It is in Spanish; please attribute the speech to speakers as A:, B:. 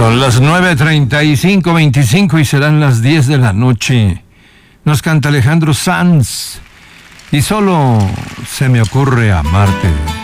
A: Son las 9:35, 25 y serán las 10 de la noche. Nos canta Alejandro Sanz. Y solo se me ocurre amarte.